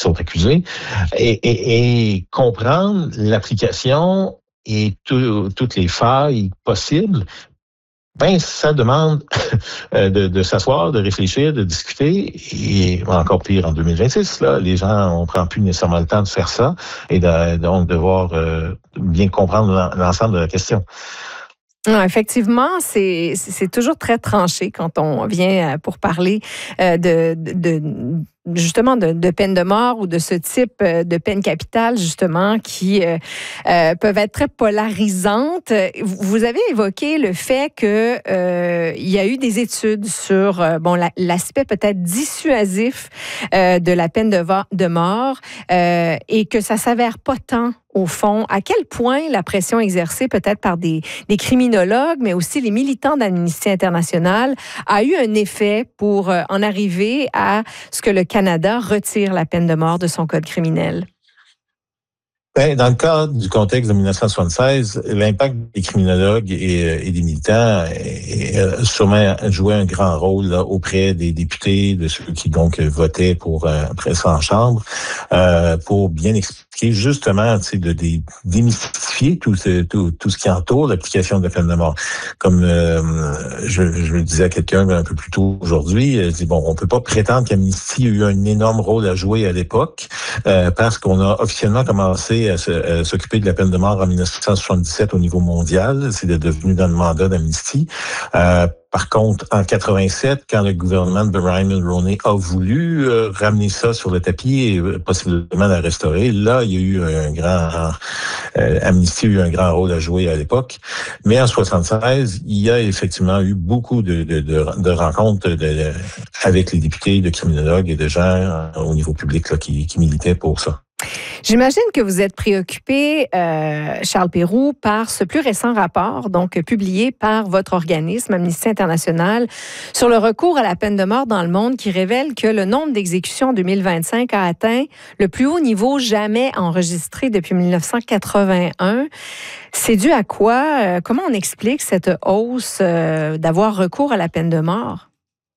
sont accusés, et comprendre l'application et toutes les failles possibles. Ben, ça demande de s'asseoir, de réfléchir, de discuter, et encore pire en 2026, là, les gens on prend plus nécessairement le temps de faire ça, et donc devoir bien comprendre l'ensemble de la question. Non, effectivement, c'est toujours très tranché quand on vient pour parler justement de peine de mort ou de ce type de peine capitale, justement, qui peuvent être très polarisantes. Vous avez évoqué le fait que il y a eu des études sur l'aspect peut-être dissuasif de la peine de mort et que ça s'avère pas tant au fond. À quel point la pression exercée peut-être par des criminologues, mais aussi les militants d'Amnesty International, a eu un effet pour en arriver à ce que le Canada retire la peine de mort de son code criminel? Dans le cadre du contexte de 1976, l'impact des criminologues et des militants a sûrement joué un grand rôle là, auprès des députés, de ceux qui donc votaient pour après ça en chambre, pour bien expliquer justement, de démystifier tout ce qui entoure l'application de la peine de mort. Comme je le disais à quelqu'un un peu plus tôt aujourd'hui, je dis on peut pas prétendre qu'Amnesty a eu un énorme rôle à jouer à l'époque, parce qu'on a officiellement commencé à s'occuper de la peine de mort en 1977 au niveau mondial. C'est devenu dans le mandat d'Amnesty. Par contre, en 87, quand le gouvernement de Brian Mulroney a voulu ramener ça sur le tapis et possiblement la restaurer, là, il y a eu Amnesty a eu un grand rôle à jouer à l'époque. Mais en 76, il y a effectivement eu beaucoup de rencontres avec les députés, de criminologues et de gens au niveau public là, qui militaient pour ça. J'imagine que vous êtes préoccupé, Charles Péroux, par ce plus récent rapport, donc publié par votre organisme, Amnesty International, sur le recours à la peine de mort dans le monde, qui révèle que le nombre d'exécutions en 2025 a atteint le plus haut niveau jamais enregistré depuis 1981. C'est dû à quoi? Comment on explique cette hausse d'avoir recours à la peine de mort?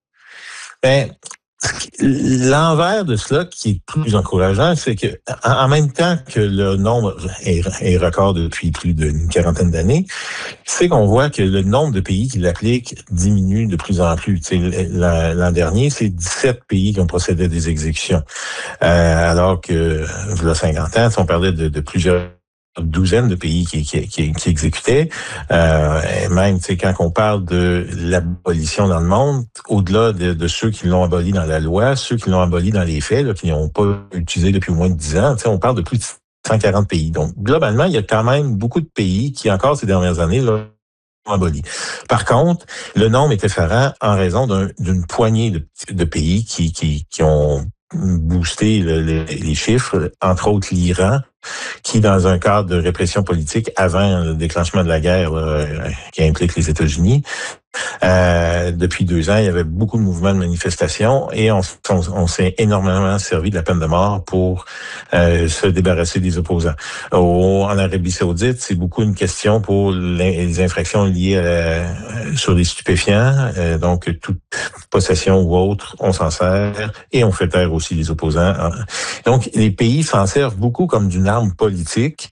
L'envers de cela, qui est plus encourageant, c'est que en même temps que le nombre est record depuis plus d'une quarantaine d'années, c'est qu'on voit que le nombre de pays qui l'appliquent diminue de plus en plus. L'an dernier, c'est 17 pays qui ont procédé à des exécutions, alors que il y a 50 ans, on parlait de plusieurs douzaine de pays qui exécutaient. Même, quand on parle de l'abolition dans le monde, au-delà de ceux qui l'ont aboli dans la loi, ceux qui l'ont aboli dans les faits, là, qui n'ont pas utilisé depuis moins de 10 ans, on parle de plus de 140 pays. Donc, globalement, il y a quand même beaucoup de pays qui, encore ces dernières années, là, ont aboli. Par contre, le nombre est effarant en raison d'une poignée de pays qui ont boosté les chiffres, entre autres l'Iran, qui, dans un cadre de répression politique avant le déclenchement de la guerre qui implique les États-Unis, depuis 2 ans, il y avait beaucoup de mouvements de manifestation et on s'est énormément servi de la peine de mort pour se débarrasser des opposants. En Arabie Saoudite, c'est beaucoup une question pour les infractions liées sur les stupéfiants, donc toute possession ou autre, on s'en sert et on fait taire aussi les opposants. Donc, les pays s'en servent beaucoup comme d'une arme politique.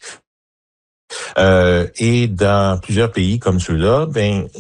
Et dans plusieurs pays comme ceux-là,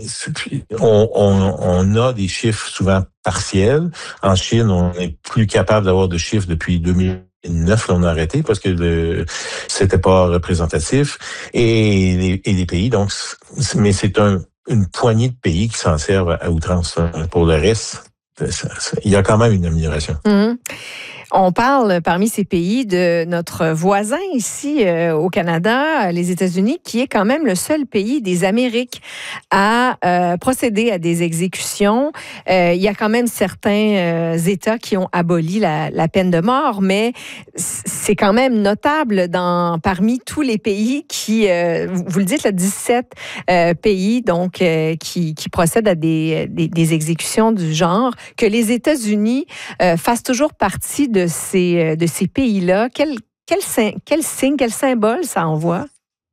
on a des chiffres souvent partiels. En Chine, on n'est plus capable d'avoir de chiffres depuis 2009, là, on a arrêté parce que c'était pas représentatif. Et les pays, donc, mais c'est une poignée de pays qui s'en servent à outrance. Pour le reste, il y a quand même une amélioration. Mmh. On parle parmi ces pays de notre voisin ici au Canada, les États-Unis, qui est quand même le seul pays des Amériques à procéder à des exécutions. Il y a quand même certains États qui ont aboli la peine de mort, mais c'est quand même notable parmi tous les pays qui, vous le dites, là, 17 pays donc qui procèdent à des exécutions du genre, que les États-Unis fassent toujours partie de ces pays-là. Quel signe, quel symbole ça envoie?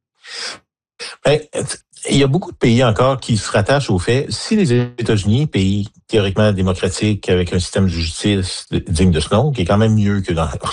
Il y a beaucoup de pays encore qui se rattachent au fait, si les États-Unis, pays théoriquement démocratique, avec un système de justice digne de ce nom, qui est quand même mieux que dans